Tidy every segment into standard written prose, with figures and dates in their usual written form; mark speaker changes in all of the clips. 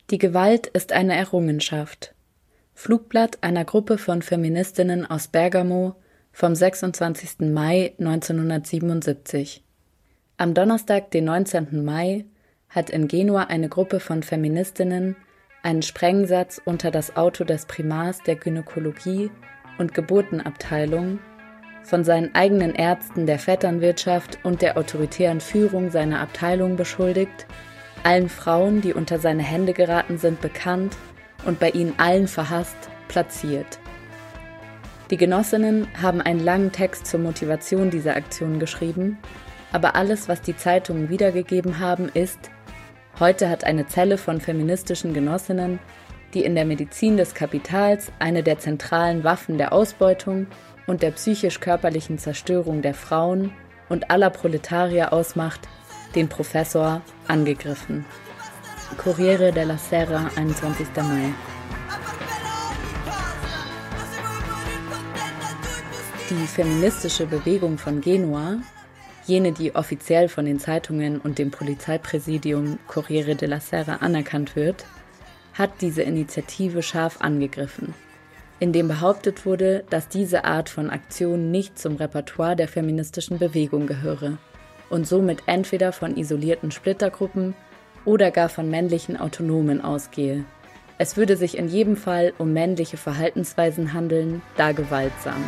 Speaker 1: Die Gewalt ist eine Errungenschaft. Flugblatt einer Gruppe von Feministinnen aus Bergamo vom 26. Mai 1977. Am Donnerstag, den 19. Mai, hat in Genua eine Gruppe von Feministinnen einen Sprengsatz unter das Auto des Primars der Gynäkologie und Geburtenabteilung, von seinen eigenen Ärzten der Vetternwirtschaft und der autoritären Führung seiner Abteilung beschuldigt, allen Frauen, die unter seine Hände geraten sind, bekannt und bei ihnen allen verhasst, platziert. Die Genossinnen haben einen langen Text zur Motivation dieser Aktion geschrieben, aber alles, was die Zeitungen wiedergegeben haben, ist: Heute hat eine Zelle von feministischen Genossinnen, die in der Medizin des Kapitals eine der zentralen Waffen der Ausbeutung und der psychisch-körperlichen Zerstörung der Frauen und aller Proletarier ausmacht, den Professor angegriffen. Corriere della Sera, 21. Mai. Die feministische Bewegung von Genua, jene, die offiziell von den Zeitungen und dem Polizeipräsidium Corriere della Sera anerkannt wird, hat diese Initiative scharf angegriffen, indem behauptet wurde, dass diese Art von Aktion nicht zum Repertoire der feministischen Bewegung gehöre und somit entweder von isolierten Splittergruppen oder gar von männlichen Autonomen ausgehe. Es würde sich in jedem Fall um männliche Verhaltensweisen handeln, da gewaltsam.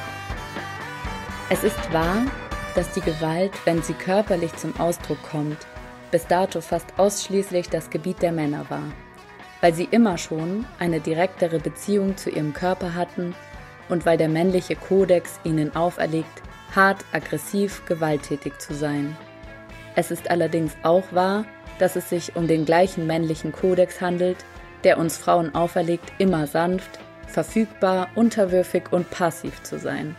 Speaker 1: Es ist wahr, dass die Gewalt, wenn sie körperlich zum Ausdruck kommt, bis dato fast ausschließlich das Gebiet der Männer war, weil sie immer schon eine direktere Beziehung zu ihrem Körper hatten und weil der männliche Kodex ihnen auferlegt, hart, aggressiv, gewalttätig zu sein. Es ist allerdings auch wahr, dass es sich um den gleichen männlichen Kodex handelt, der uns Frauen auferlegt, immer sanft, verfügbar, unterwürfig und passiv zu sein.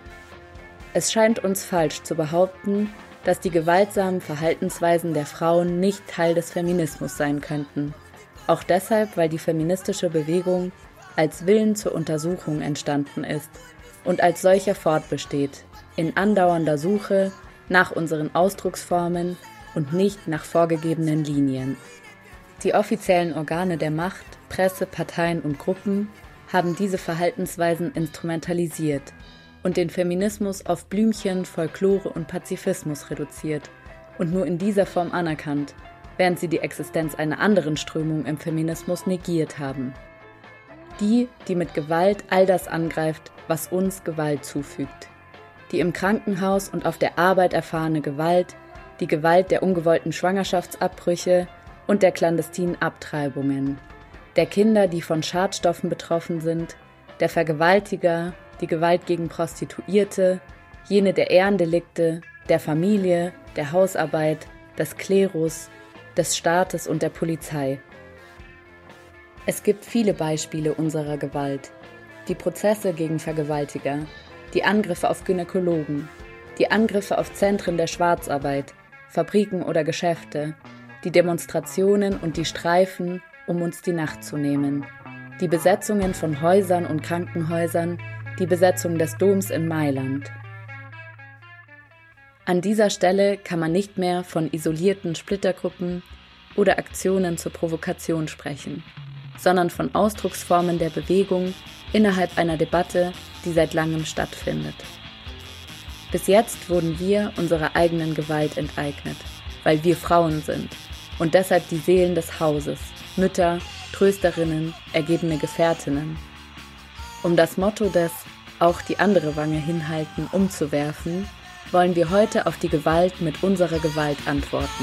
Speaker 1: Es scheint uns falsch zu behaupten, dass die gewaltsamen Verhaltensweisen der Frauen nicht Teil des Feminismus sein könnten. Auch deshalb, weil die feministische Bewegung als Willen zur Untersuchung entstanden ist und als solcher fortbesteht, in andauernder Suche nach unseren Ausdrucksformen und nicht nach vorgegebenen Linien. Die offiziellen Organe der Macht, Presse, Parteien und Gruppen haben diese Verhaltensweisen instrumentalisiert und den Feminismus auf Blümchen, Folklore und Pazifismus reduziert und nur in dieser Form anerkannt, während sie die Existenz einer anderen Strömung im Feminismus negiert haben. Die mit Gewalt all das angreift, was uns Gewalt zufügt. Die im Krankenhaus und auf der Arbeit erfahrene Gewalt, die Gewalt der ungewollten Schwangerschaftsabbrüche und der clandestinen Abtreibungen, der Kinder, die von Schadstoffen betroffen sind, der Vergewaltiger, die Gewalt gegen Prostituierte, jene der Ehrendelikte, der Familie, der Hausarbeit, des Klerus, des Staates und der Polizei. Es gibt viele Beispiele unserer Gewalt. Die Prozesse gegen Vergewaltiger, die Angriffe auf Gynäkologen, die Angriffe auf Zentren der Schwarzarbeit, Fabriken oder Geschäfte, die Demonstrationen und die Streifen, um uns die Nacht zu nehmen, die Besetzungen von Häusern und Krankenhäusern, die Besetzung des Doms in Mailand. An dieser Stelle kann man nicht mehr von isolierten Splittergruppen oder Aktionen zur Provokation sprechen, sondern von Ausdrucksformen der Bewegung innerhalb einer Debatte, die seit langem stattfindet. Bis jetzt wurden wir unserer eigenen Gewalt enteignet, weil wir Frauen sind und deshalb die Seelen des Hauses, Mütter, Trösterinnen, ergebene Gefährtinnen. Um das Motto des „Auch die andere Wange hinhalten" umzuwerfen, wollen wir heute auf die Gewalt mit unserer Gewalt antworten.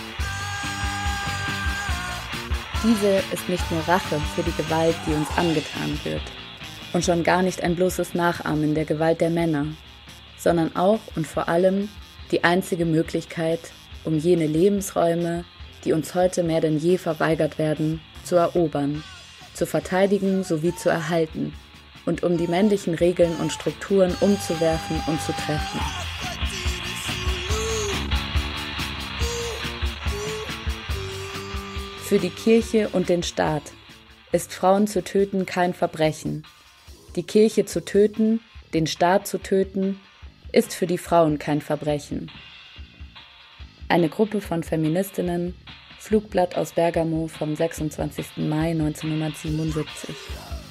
Speaker 1: Diese ist nicht nur Rache für die Gewalt, die uns angetan wird, und schon gar nicht ein bloßes Nachahmen der Gewalt der Männer, sondern auch und vor allem die einzige Möglichkeit, um jene Lebensräume, die uns heute mehr denn je verweigert werden, zu erobern, zu verteidigen sowie zu erhalten und um die männlichen Regeln und Strukturen umzuwerfen und zu treffen. Für die Kirche und den Staat ist Frauen zu töten kein Verbrechen. Die Kirche zu töten, den Staat zu töten, ist für die Frauen kein Verbrechen. Eine Gruppe von Feministinnen Flugblatt aus Bergamo vom 26. Mai 1977.